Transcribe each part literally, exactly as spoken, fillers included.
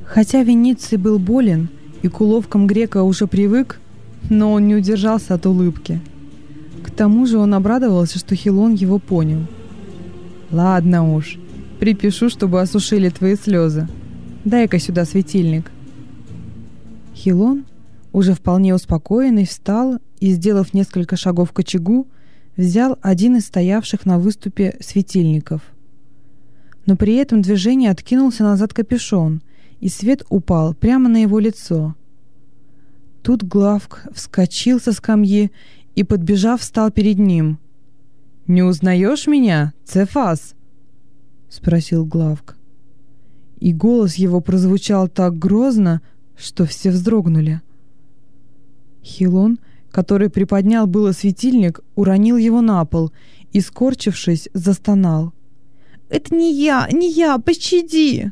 Хотя Вениций был болен и к уловкам грека уже привык, но он не удержался от улыбки. К тому же он обрадовался, что Хилон его понял. «Ладно уж, припишу, чтобы осушили твои слезы. Дай-ка сюда светильник». Хилон, уже вполне успокоенный, встал и, сделав несколько шагов к очагу, взял один из стоявших на выступе светильников. Но при этом движении откинулся назад капюшон, и свет упал прямо на его лицо. Тут Главк вскочил со скамьи и, подбежав, встал перед ним. «Не узнаешь меня, Цефас?» — спросил Главк. И голос его прозвучал так грозно, что все вздрогнули. Хилон, который приподнял было светильник, уронил его на пол и, скорчившись, застонал. «Это не я, не я, пощади!»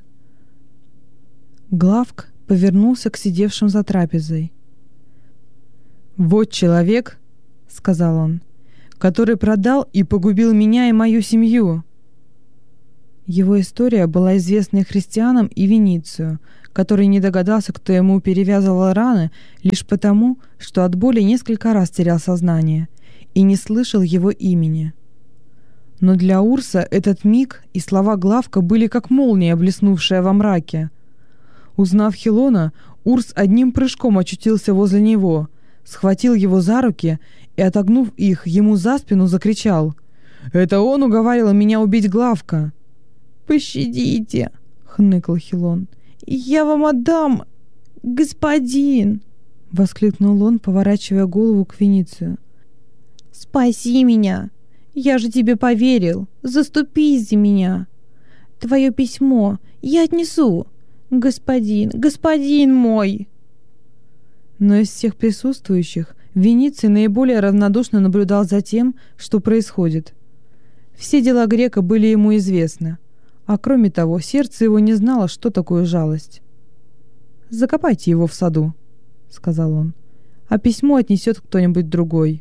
Главк повернулся к сидевшим за трапезой. «Вот человек, — сказал он, — который продал и погубил меня и мою семью». Его история была известна и христианам, и Веницию, который не догадался, кто ему перевязывал раны, лишь потому, что от боли несколько раз терял сознание и не слышал его имени. Но для Урса этот миг и слова Главка были как молния, блеснувшая во мраке. Узнав Хилона, Урс одним прыжком очутился возле него, схватил его за руки и, отогнув их, ему за спину закричал: «Это он уговаривал меня убить Главка!» «Пощадите!» — хныкал Хилон. «Я вам отдам, господин!» — воскликнул он, поворачивая голову к Веницию. «Спаси меня! Я же тебе поверил! Заступись за меня! Твое письмо я отнесу! Господин, господин мой!» Но из всех присутствующих Вениций наиболее равнодушно наблюдал за тем, что происходит. Все дела грека были ему известны, а кроме того, сердце его не знало, что такое жалость. «Закопайте его в саду», — сказал он, — «а письмо отнесет кто-нибудь другой».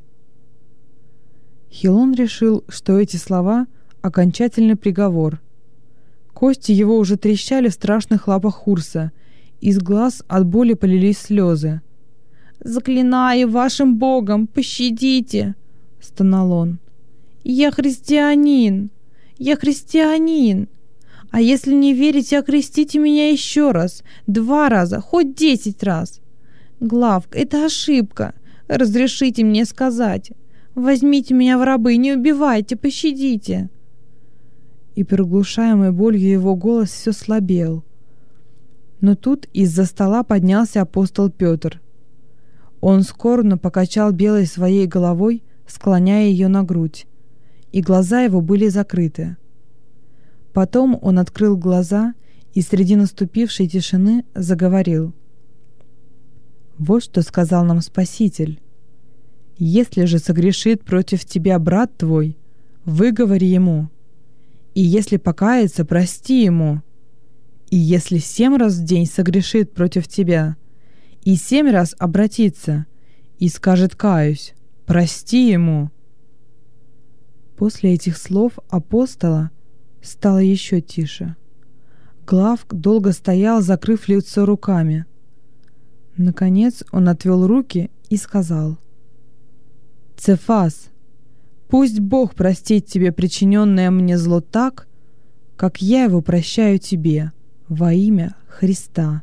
Хилон решил, что эти слова — окончательный приговор. Кости его уже трещали в страшных лапах Урса, из глаз от боли полились слезы. «Заклинаю вашим богом, пощадите!» — стонал он. «Я христианин! Я христианин! А если не верите, окрестите меня еще раз, два раза, хоть десять раз! Главк, это ошибка! Разрешите мне сказать! Возьмите меня в рабы, не убивайте, пощадите!» И приглушаемый болью его голос все слабел. Но тут из-за стола поднялся апостол Петр. Он скорбно покачал белой своей головой, склоняя ее на грудь, и глаза его были закрыты. Потом он открыл глаза и среди наступившей тишины заговорил. «Вот что сказал нам Спаситель. Если же согрешит против тебя брат твой, выговори ему. И если покается, прости ему. И если семь раз в день согрешит против тебя, и семь раз обратится, и скажет «каюсь», прости ему». После этих слов апостола стало еще тише. Главк долго стоял, закрыв лицо руками. Наконец он отвел руки и сказал: «Цефас, пусть Бог простит тебе причиненное мне зло так, как я его прощаю тебе во имя Христа».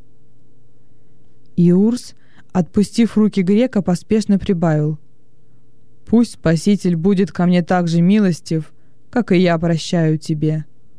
И Урс, отпустив руки грека, поспешно прибавил: «Пусть Спаситель будет ко мне так же милостив, как и я прощаю тебе».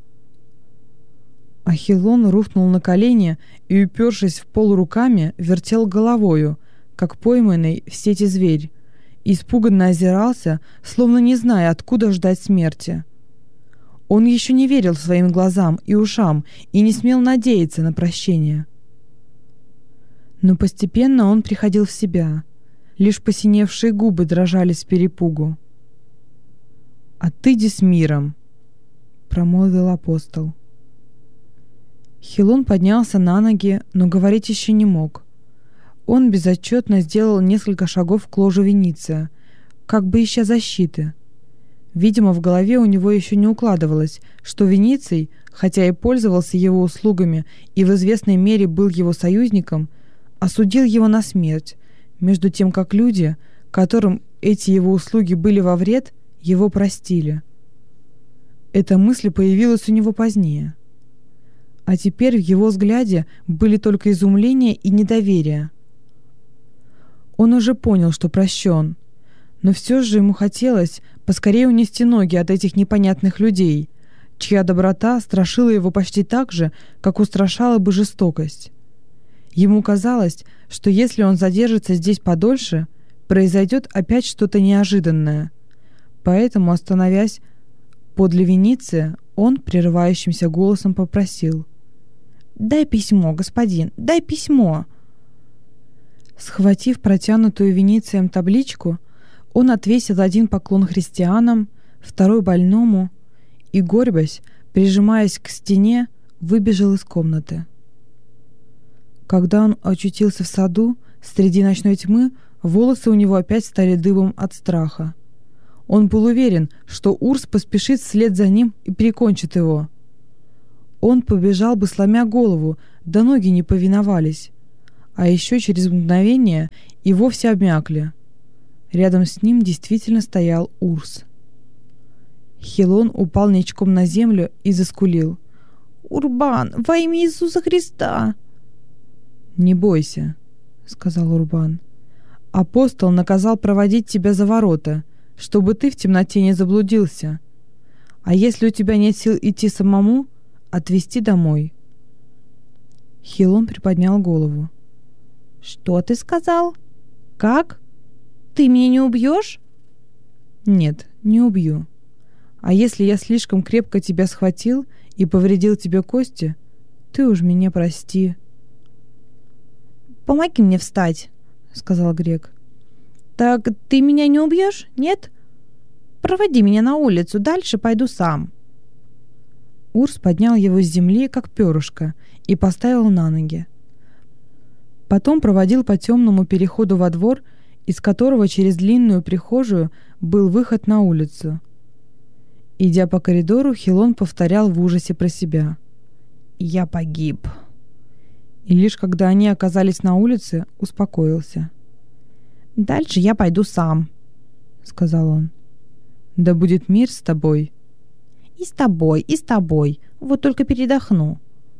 А Хилон рухнул на колени и, упершись в пол руками, вертел головою, как пойманный в сети зверь, испуганно озирался, словно не зная, откуда ждать смерти. Он еще не верил своим глазам и ушам и не смел надеяться на прощение. Но постепенно он приходил в себя. Лишь посиневшие губы дрожали с перепугу. «Отыди с миром», — промолвил апостол. Хилон поднялся на ноги, но говорить еще не мог. Он безотчетно сделал несколько шагов к ложу Вениция, как бы ища защиты. Видимо, в голове у него еще не укладывалось, что Вениций, хотя и пользовался его услугами и в известной мере был его союзником, осудил его на смерть, между тем как люди, которым эти его услуги были во вред, его простили. Эта мысль появилась у него позднее. А теперь в его взгляде были только изумление и недоверие. Он уже понял, что прощен, но все же ему хотелось поскорее унести ноги от этих непонятных людей, чья доброта страшила его почти так же, как устрашала бы жестокость. Ему казалось, что если он задержится здесь подольше, произойдет опять что-то неожиданное. Поэтому, остановясь подле Вениция, он прерывающимся голосом попросил: «Дай письмо, господин, дай письмо!» Схватив протянутую Веницием табличку, он отвесил один поклон христианам, второй больному и, горбясь, прижимаясь к стене, выбежал из комнаты. Когда он очутился в саду, среди ночной тьмы, волосы у него опять стали дыбом от страха. Он был уверен, что Урс поспешит вслед за ним и прикончит его. Он побежал бы, сломя голову, да ноги не повиновались, а еще через мгновение и вовсе обмякли. Рядом с ним действительно стоял Урс. Хилон упал ничком на землю и заскулил: «Урбан, во имя Иисуса Христа!» «Не бойся», — сказал Урбан. «Апостол наказал проводить тебя за ворота, чтобы ты в темноте не заблудился. А если у тебя нет сил идти самому, отвезти домой». Хилон приподнял голову. «Что ты сказал? Как? Ты меня не убьешь?» «Нет, не убью. А если я слишком крепко тебя схватил и повредил тебе кости, ты уж меня прости». «Помоги мне встать», — сказал грек. «Так ты меня не убьешь, нет? Проводи меня на улицу, дальше пойду сам». Урс поднял его с земли, как перышко, и поставил на ноги. Потом проводил по темному переходу во двор, из которого через длинную прихожую был выход на улицу. Идя по коридору, Хилон повторял в ужасе про себя: «Я погиб». И лишь когда они оказались на улице, успокоился. «Дальше я пойду сам», — сказал он. «Да будет мир с тобой». «И с тобой, и с тобой. Вот только передохну».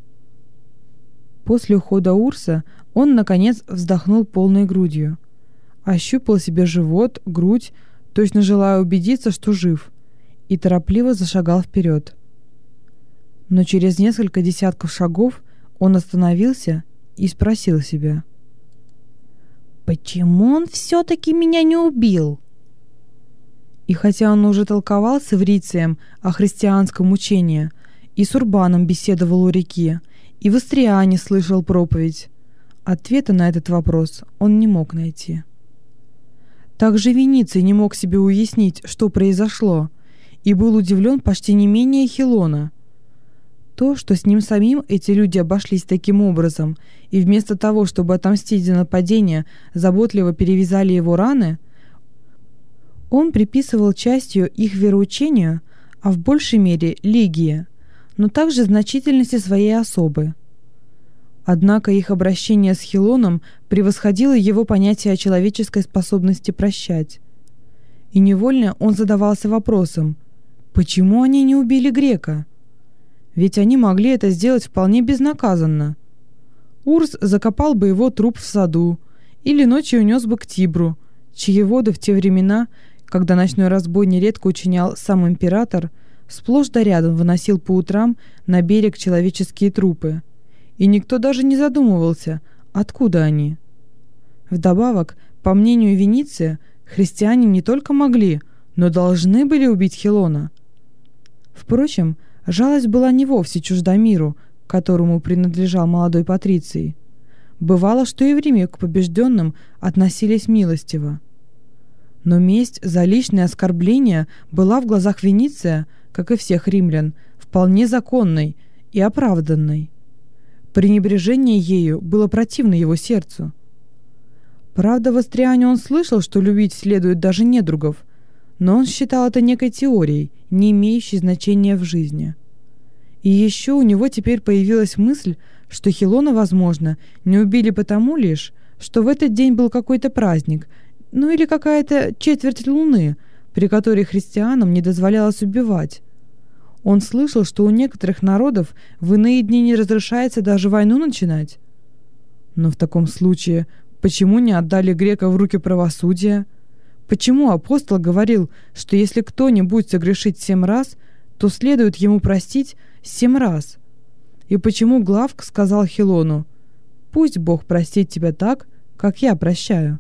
После ухода Урса он, наконец, вздохнул полной грудью. Ощупал себе живот, грудь, точно желая убедиться, что жив, и торопливо зашагал вперед. Но через несколько десятков шагов он остановился и спросил себя: «Почему он все-таки меня не убил?» И хотя он уже толковал с Эврицием о христианском учении, и с Урбаном беседовал у реки, и в Астриане слышал проповедь, ответа на этот вопрос он не мог найти. Также Вениций не мог себе уяснить, что произошло, и был удивлен почти не менее Хилона. То, что с ним самим эти люди обошлись таким образом, и вместо того, чтобы отомстить за нападение, заботливо перевязали его раны, он приписывал частью их вероучению, а в большей мере Лигии, но также значительности своей особы. Однако их обращение с Хилоном превосходило его понятие о человеческой способности прощать. И невольно он задавался вопросом: почему они не убили грека? Ведь они могли это сделать вполне безнаказанно. Урс закопал бы его труп в саду или ночью унес бы к Тибру, чьи воды в те времена, когда ночной разбой нередко учинял сам император, сплошь да рядом выносил по утрам на берег человеческие трупы. И никто даже не задумывался, откуда они. Вдобавок, по мнению Вениция, христиане не только могли, но должны были убить Хилона. Впрочем, жалость была не вовсе чужда миру, которому принадлежал молодой Патриций. Бывало, что и в Риме к побежденным относились милостиво. Но месть за личное оскорбление была в глазах Вениция, как и всех римлян, вполне законной и оправданной. Пренебрежение ею было противно его сердцу. Правда, в Астриане он слышал, что любить следует даже недругов, но он считал это некой теорией, не имеющей значения в жизни. И еще у него теперь появилась мысль, что Хилона, возможно, не убили потому лишь, что в этот день был какой-то праздник, ну или какая-то четверть луны, при которой христианам не дозволялось убивать. Он слышал, что у некоторых народов в иные дни не разрешается даже войну начинать. Но в таком случае, почему не отдали греков в руки правосудия? Почему апостол говорил, что если кто-нибудь согрешит семь раз, то следует ему простить семь раз? И почему Главк сказал Хилону: «Пусть Бог простит тебя так, как я прощаю»?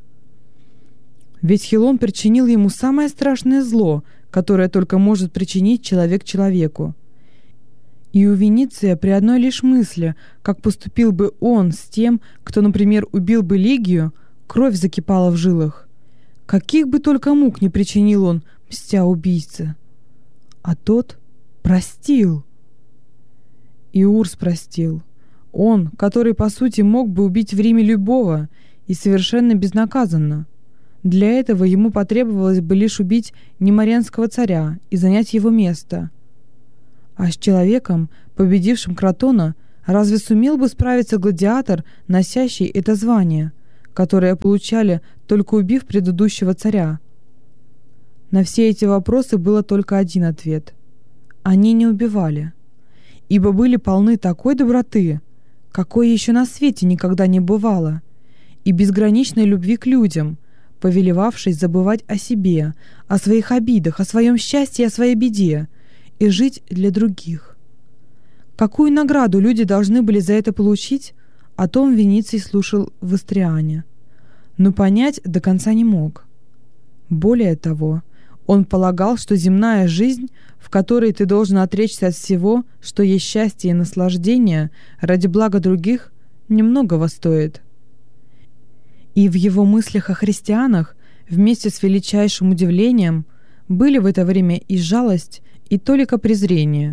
Ведь Хилон причинил ему самое страшное зло, которое только может причинить человек человеку. И у Вениция при одной лишь мысли, как поступил бы он с тем, кто, например, убил бы Лигию, кровь закипала в жилах. Каких бы только мук не причинил он, мстя убийце. А тот простил. И Урс простил. Он, который, по сути, мог бы убить в Риме любого, и совершенно безнаказанно. Для этого ему потребовалось бы лишь убить немаренского царя и занять его место. А с человеком, победившим Кротона, разве сумел бы справиться гладиатор, носящий это звание, которое получали, только убив предыдущего царя? На все эти вопросы было только один ответ. Они не убивали, ибо были полны такой доброты, какой еще на свете никогда не бывало, и безграничной любви к людям, повелевавшей забывать о себе, о своих обидах, о своем счастье и о своей беде, и жить для других. Какую награду люди должны были за это получить, о том Вениций слушал в Истриане, но понять до конца не мог. Более того, он полагал, что земная жизнь, в которой ты должен отречься от всего, что есть счастье и наслаждение, ради блага других, немногого стоит. И в его мыслях о христианах, вместе с величайшим удивлением, были в это время и жалость, и толика презрения.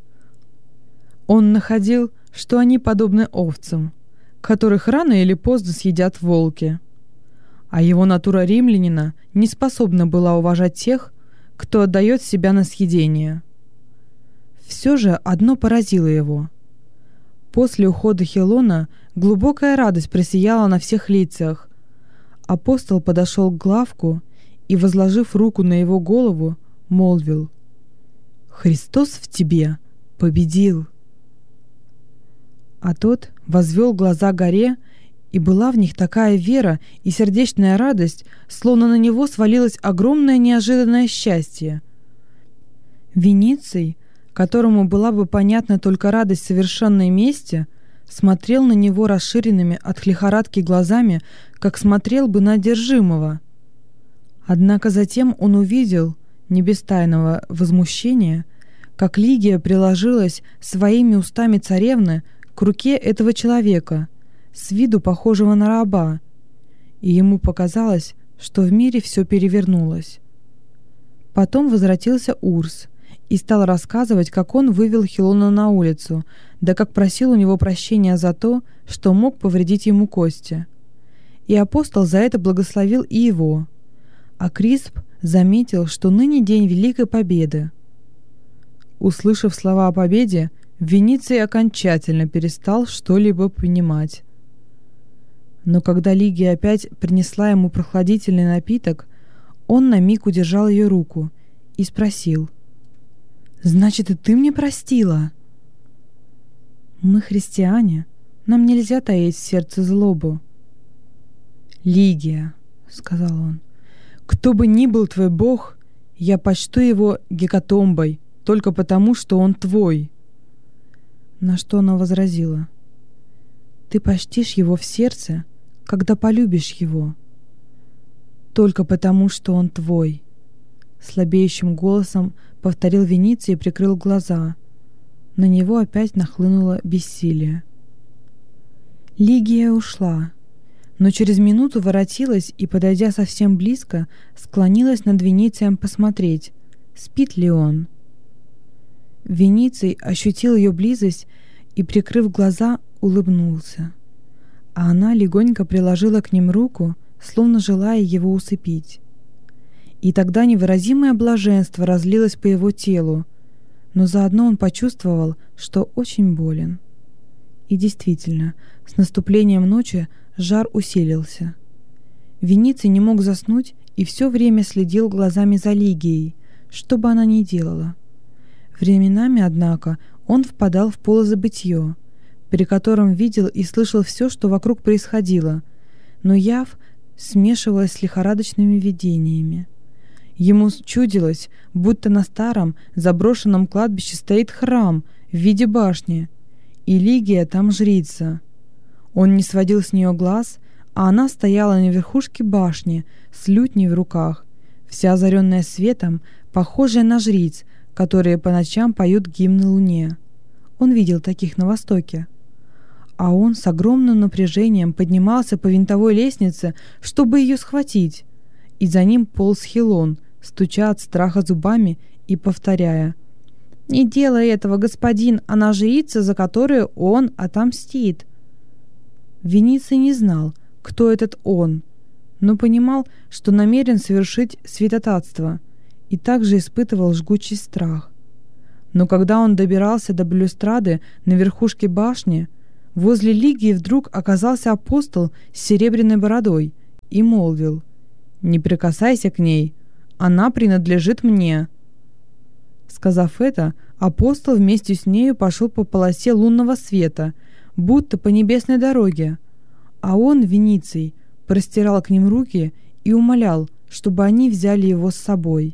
Он находил, что они подобны овцам, которых рано или поздно съедят волки. А его натура римлянина не способна была уважать тех, кто отдает себя на съедение. Все же одно поразило его. После ухода Хилона глубокая радость просияла на всех лицах. Апостол подошел к Главку и, возложив руку на его голову, молвил: «Христос в тебе победил». А тот возвел глаза к горе, и была в них такая вера и сердечная радость, словно на него свалилось огромное неожиданное счастье. Вениций, которому была бы понятна только радость совершенной мести, смотрел на него расширенными от лихорадки глазами, как смотрел бы на одержимого. Однако затем он увидел, не без тайного возмущения, как Лигия приложилась своими устами царевны к руке этого человека, с виду похожего на раба, и ему показалось, что в мире все перевернулось. Потом возвратился Урс и стал рассказывать, как он вывел Хилона на улицу, да как просил у него прощения за то, что мог повредить ему кости. И апостол за это благословил и его. А Крисп заметил, что ныне день Великой Победы. Услышав слова о победе, Вениций окончательно перестал что-либо понимать. Но когда Лигия опять принесла ему прохладительный напиток, он на миг удержал ее руку и спросил: «Значит, и ты мне простила?» «Мы христиане, нам нельзя таить в сердце злобу». «Лигия», — сказал он, — «кто бы ни был твой бог, я почту его гекатомбой только потому, что он твой». На что она возразила: «Ты почтишь его в сердце, когда полюбишь его, только потому, что он твой». Слабеющим голосом повторил Вениций и прикрыл глаза. На него опять нахлынуло бессилие. Лигия ушла, но через минуту воротилась и, подойдя совсем близко, склонилась над Веницием посмотреть, спит ли он. Вениций ощутил ее близость и, прикрыв глаза, улыбнулся, а она легонько приложила к ним руку, словно желая его усыпить. И тогда невыразимое блаженство разлилось по его телу, но заодно он почувствовал, что очень болен. И действительно, с наступлением ночи жар усилился. Вениций не мог заснуть и все время следил глазами за Лигией, что бы она ни делала. Временами, однако, он впадал в полузабытье, при котором видел и слышал все, что вокруг происходило, но явь смешивалась с лихорадочными видениями. Ему чудилось, будто на старом заброшенном кладбище стоит храм в виде башни, и Лигия там жрица. Он не сводил с нее глаз, а она стояла на верхушке башни с лютней в руках, вся озаренная светом, похожая на жриц, которые по ночам поют гимны луне. Он видел таких на Востоке. А он с огромным напряжением поднимался по винтовой лестнице, чтобы ее схватить. И за ним полз Хилон, стуча от страха зубами и повторяя: «Не делай этого, господин, она жрица, за которую он отомстит». Вениций не знал, кто этот он, но понимал, что намерен совершить святотатство, и также испытывал жгучий страх. Но когда он добирался до балюстрады на верхушке башни, возле Лигии вдруг оказался апостол с серебряной бородой и молвил: «Не прикасайся к ней, она принадлежит мне». Сказав это, апостол вместе с нею пошел по полосе лунного света, будто по небесной дороге, а он, Вениций, простирал к ним руки и умолял, чтобы они взяли его с собой.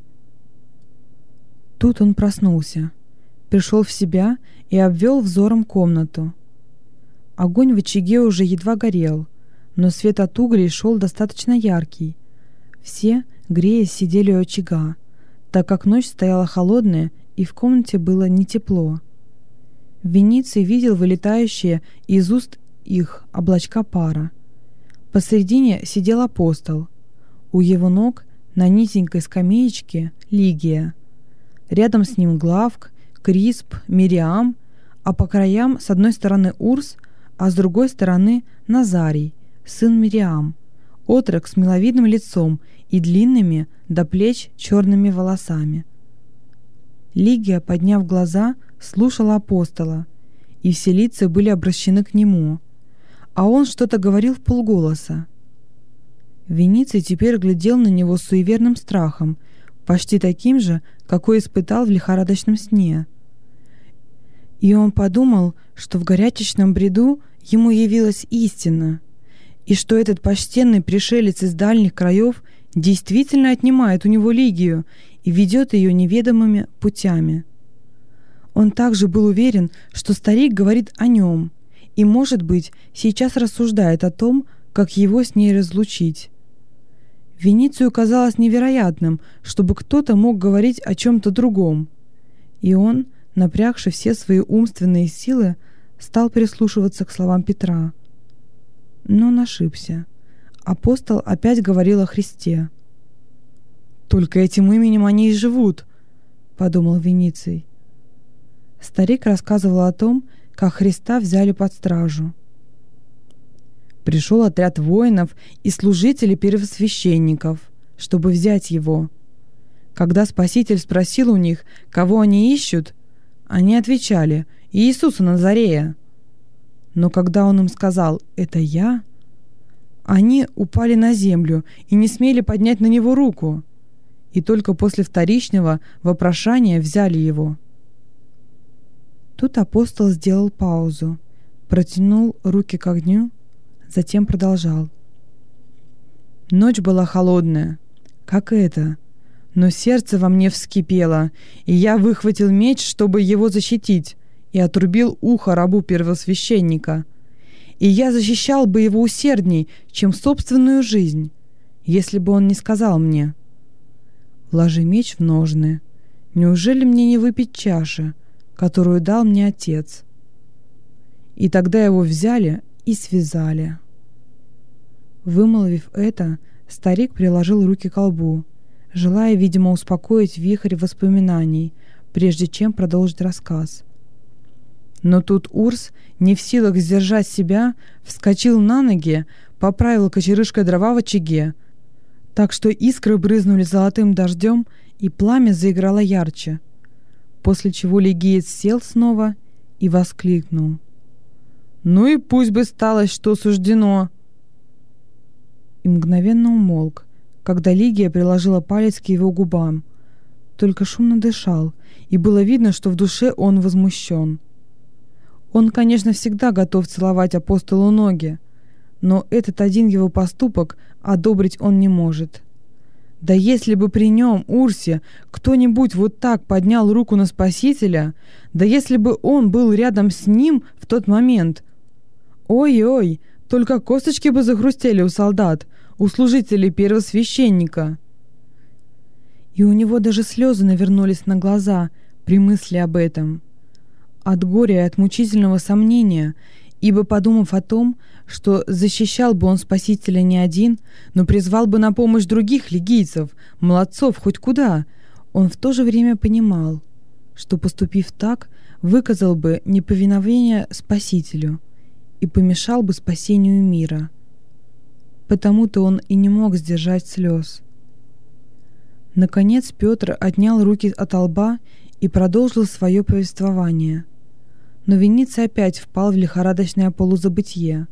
Тут он проснулся, пришел в себя и обвел взором комнату. Огонь в очаге уже едва горел, но свет от углей шел достаточно яркий. Все, греясь, сидели у очага, так как ночь стояла холодная и в комнате было не тепло. Вениций видел вылетающие из уст их облачка пара. Посредине сидел апостол. У его ног на низенькой скамеечке Лигия. Рядом с ним Главк, Крисп, Мириам, а по краям с одной стороны Урс, а с другой стороны Назарий, сын Мириам, отрок с миловидным лицом и длинными до плеч черными волосами. Лигия, подняв глаза, слушала апостола, и все лица были обращены к нему, а он что-то говорил вполголоса. Вениций теперь глядел на него с суеверным страхом, почти таким же, какой испытал в лихорадочном сне. И он подумал, что в горячечном бреду ему явилась истина, и что этот почтенный пришелец из дальних краев действительно отнимает у него Лигию и ведет ее неведомыми путями. Он также был уверен, что старик говорит о нем, и, может быть, сейчас рассуждает о том, как его с ней разлучить. Веницию казалось невероятным, чтобы кто-то мог говорить о чем-то другом, и он, напрягши все свои умственные силы, стал прислушиваться к словам Петра. Но он ошибся. Апостол опять говорил о Христе. «Только этим именем они и живут», — подумал Вениций. Старик рассказывал о том, как Христа взяли под стражу. Пришел отряд воинов и служителей первосвященников, чтобы взять его. Когда Спаситель спросил у них, кого они ищут, они отвечали: «Иисуса Назарея». Но когда он им сказал: «Это я», они упали на землю и не смели поднять на него руку, и только после вторичного вопрошания взяли его. Тут апостол сделал паузу, протянул руки к огню, затем продолжал. Ночь была холодная, как эта, но сердце во мне вскипело, и я выхватил меч, чтобы его защитить, и отрубил ухо рабу первосвященника. И я защищал бы его усердней, чем собственную жизнь, если бы он не сказал мне: «Вложи меч в ножны. Неужели мне не выпить чаши, которую дал мне отец?» И тогда его взяли и связали. Вымолвив это, старик приложил руки к колбу, желая, видимо, успокоить вихрь воспоминаний, прежде чем продолжить рассказ. Но тут Урс, не в силах сдержать себя, вскочил на ноги, поправил кочерышкой дрова в очаге, так что искры брызнули золотым дождем, и пламя заиграло ярче, после чего лигиец сел снова и воскликнул: «Ну и пусть бы сталось, что суждено!» И мгновенно умолк, когда Лигия приложила палец к его губам. Только шумно дышал, и было видно, что в душе он возмущен. Он, конечно, всегда готов целовать апостолу ноги, но этот один его поступок одобрить он не может. Да если бы при нем, Урсе, кто-нибудь вот так поднял руку на Спасителя, да если бы он был рядом с ним в тот момент, ой-ой, только косточки бы захрустели у солдат, у служителей первосвященника. И у него даже слезы навернулись на глаза при мысли об этом. От горя и от мучительного сомнения, ибо, подумав о том, что защищал бы он Спасителя не один, но призвал бы на помощь других лигийцев, молодцов хоть куда, он в то же время понимал, что, поступив так, выказал бы неповиновение Спасителю и помешал бы спасению мира. Потому-то он и не мог сдержать слез. Наконец Петр отнял руки от лба и продолжил свое повествование. Но Вениций опять впал в лихорадочное полузабытье.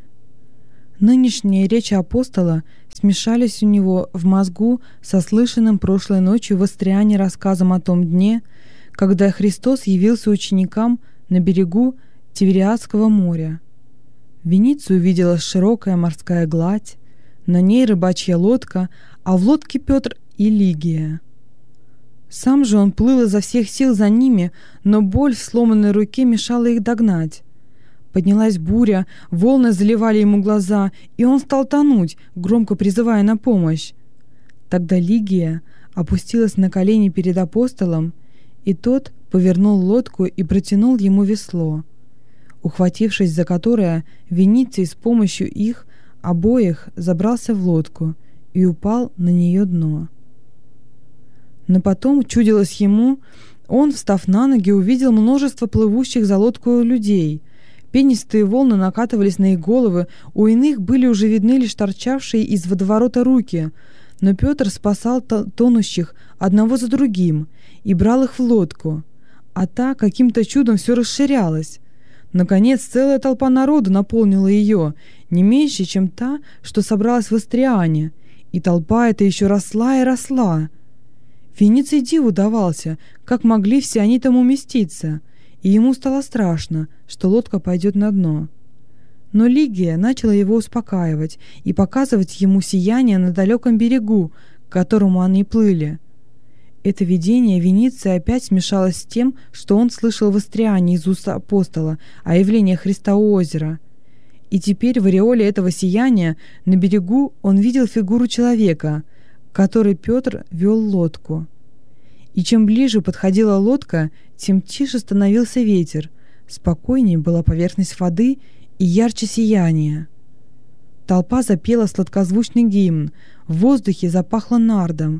Нынешние речи апостола смешались у него в мозгу со слышанным прошлой ночью в Астриане рассказом о том дне, когда Христос явился ученикам на берегу Тивериадского моря. Вениций увидела широкая морская гладь, на ней рыбачья лодка, а в лодке Петр и Лигия. Сам же он плыл изо всех сил за ними, но боль в сломанной руке мешала их догнать. Поднялась буря, волны заливали ему глаза, и он стал тонуть, громко призывая на помощь. Тогда Лигия опустилась на колени перед апостолом, и тот повернул лодку и протянул ему весло, ухватившись за которое, Вениций с помощью их обоих забрался в лодку и упал на нее дно. Но потом, чудилось ему, он, встав на ноги, увидел множество плывущих за лодку людей. Пенистые волны накатывались на их головы, у иных были уже видны лишь торчавшие из водоворота руки, но Петр спасал тонущих одного за другим и брал их в лодку, а та каким-то чудом все расширялась. Наконец, целая толпа народу наполнила ее, не меньше, чем та, что собралась в Астриане, и толпа эта еще росла и росла. Вениций диву давался, как могли все они там уместиться, и ему стало страшно, что лодка пойдет на дно. Но Лигия начала его успокаивать и показывать ему сияние на далеком берегу, к которому они плыли. Это видение Вениция опять смешалось с тем, что он слышал в Астриане из уст апостола о явлении Христа у озера. И теперь в ореоле этого сияния на берегу он видел фигуру человека, который Петр вел лодку. И чем ближе подходила лодка, тем тише становился ветер, спокойнее была поверхность воды и ярче сияние. Толпа запела сладкозвучный гимн, в воздухе запахло нардом.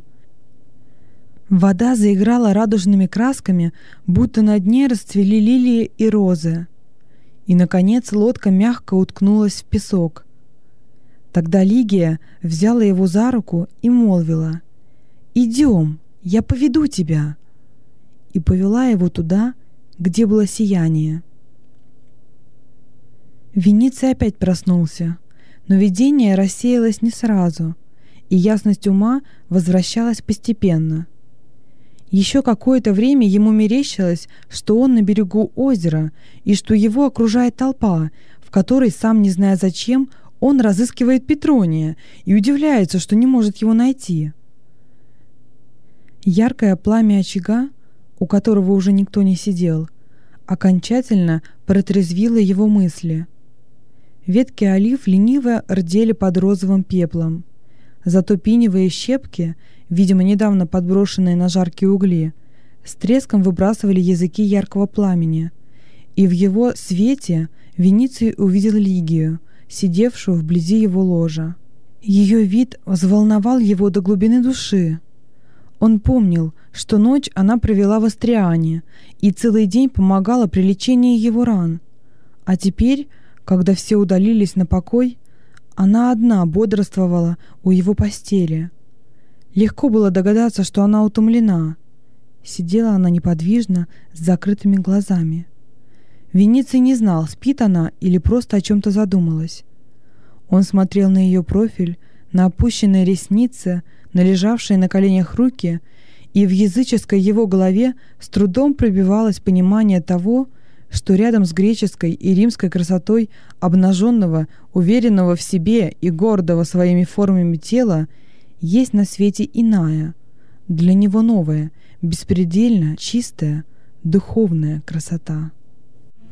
Вода заиграла радужными красками, будто на дне расцвели лилии и розы. И, наконец, лодка мягко уткнулась в песок. Тогда Лигия взяла его за руку и молвила: «Идем, я поведу тебя», и повела его туда, где было сияние. Вениций опять проснулся, но видение рассеялось не сразу, и ясность ума возвращалась постепенно. Еще какое-то время ему мерещилось, что он на берегу озера и что его окружает толпа, в которой, сам не зная зачем, он разыскивает Петрония и удивляется, что не может его найти. Яркое пламя очага, у которого уже никто не сидел, окончательно протрезвило его мысли. Ветки олив лениво рдели под розовым пеплом. Зато пиневые щепки, видимо, недавно подброшенные на жаркие угли, с треском выбрасывали языки яркого пламени. И в его свете Вениций увидел Лигию, сидевшую вблизи его ложа. Ее вид взволновал его до глубины души. Он помнил, что ночь она провела в Астриане и целый день помогала при лечении его ран. А теперь, когда все удалились на покой, она одна бодрствовала у его постели. Легко было догадаться, что она утомлена. Сидела она неподвижно, с закрытыми глазами. Вениций не знал, спит она или просто о чем-то задумалась. Он смотрел на ее профиль, на опущенные ресницы, на лежавшие на коленях руки, и в языческой его голове с трудом пробивалось понимание того, что рядом с греческой и римской красотой обнаженного, уверенного в себе и гордого своими формами тела есть на свете иная, для него новая, беспредельно чистая, духовная красота.